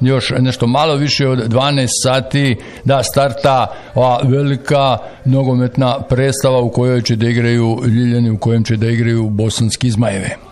još nešto malo više od 12 sati da starta ova velika nogometna predstava u kojoj će da igraju Ljiljani, u kojem će da igraju Bosanski Zmajevi.